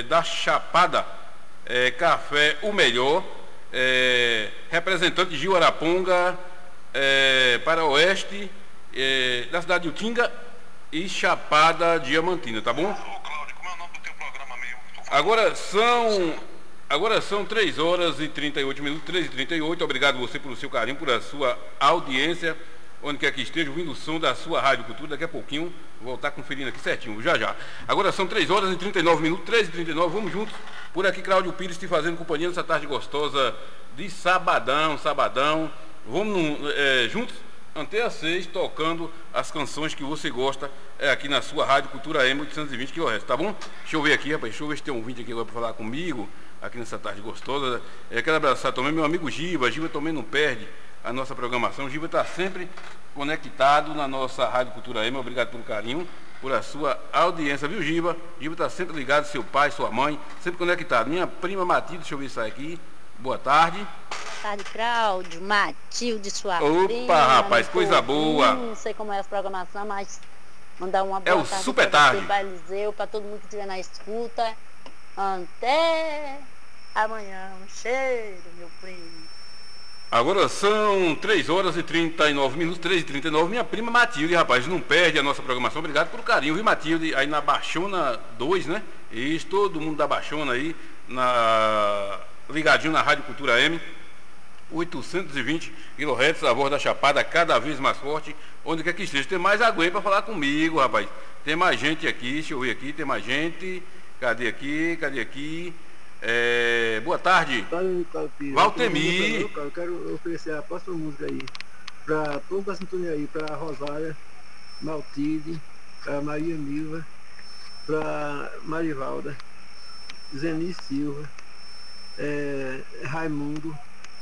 da Chapada, Café o Melhor, representante Gil Araponga, para Oeste, da cidade de Utinga e Chapada Diamantina, tá bom? Ô Cláudio, como é o nome do teu programa mesmo? Agora são 3 horas e 38 minutos, 3h38. Obrigado você pelo seu carinho, por a sua audiência, onde quer que esteja, ouvindo o som da sua Rádio Cultura. Daqui a pouquinho vou estar conferindo aqui certinho, já. Agora são 3 horas e 39 minutos, 3h39. Vamos juntos por aqui, Cláudio Pires te fazendo companhia nessa tarde gostosa de sabadão. Vamos juntos até às 6, tocando as canções que você gosta aqui na sua Rádio Cultura M 820 kHz, tá bom? Deixa eu ver aqui, rapaz, deixa eu ver se tem um vídeo aqui agora para falar comigo, aqui nessa tarde gostosa. Quero abraçar também meu amigo Giba também não perde a nossa programação. Giba está sempre conectado na nossa Rádio Cultura M. Obrigado pelo carinho, por a sua audiência, viu, Giba? Giba está sempre ligado, seu pai, sua mãe, sempre conectado. Minha prima Matilde, deixa eu ver isso aqui. Boa tarde. Boa tarde, Cláudio, Matilde, sua prima. Opa, rapaz, coisa boa. Não sei como é essa programação, mas mandar uma boa tarde super tarde para Eliseu, para todo mundo que estiver na escuta. Até amanhã. Um cheiro, meu primo. Agora são 3 horas e 39 minutos, 3h39. Minha prima Matilde, rapaz, não perde a nossa programação. Obrigado pelo carinho, viu, Matilde? Aí na Baixona 2, né? Isso, todo mundo da Baixona aí, ligadinho na Rádio Cultura M, 820 kHz, a voz da Chapada cada vez mais forte, onde quer que esteja. Tem mais alguém para falar comigo, rapaz. Tem mais gente aqui, deixa eu ver aqui, tem mais gente. Cadê aqui? Boa tarde. Valtemir. Eu quero oferecer a próxima música aí para toda a sintonia aí, para Rosália, Matilde, para Maria Milva, para Marivalda, Zeni Silva, Raimundo,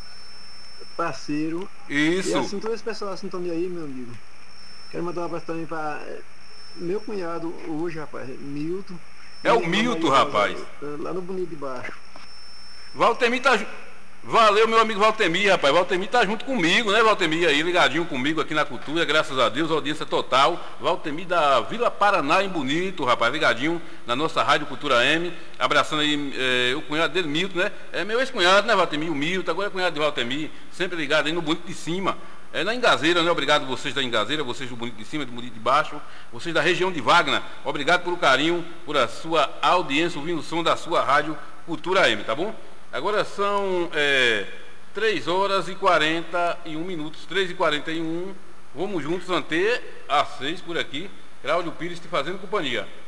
parceiro. Isso. E assim, todo esse pessoal da sintonia aí, meu amigo. Quero mandar um abraço também para meu cunhado hoje, rapaz, Milton. É o Milton, rapaz. Lá no Bonito de Baixo. Valtemir tá. Valeu, meu amigo Valtemir, rapaz. Valtemir tá junto comigo, né, Valtemir? Aí, ligadinho comigo aqui na Cultura, graças a Deus, audiência total. Valtemir da Vila Paraná, em Bonito, rapaz, ligadinho na nossa Rádio Cultura M. Abraçando aí o cunhado dele, Milton, né? É meu ex-cunhado, né, Valtemir? O Milton, agora é cunhado de Valtemir, sempre ligado aí no Bonito de Cima. Na Engazeira, né? Obrigado vocês da Engazeira, vocês do Bonito de Cima, do Bonito de Baixo, vocês da região de Wagner. Obrigado pelo carinho, por a sua audiência, ouvindo o som da sua Rádio Cultura M, tá bom? Agora são 3 horas e 41 minutos, 3h41. Vamos juntos até às 6 por aqui. Cláudio Pires te fazendo companhia.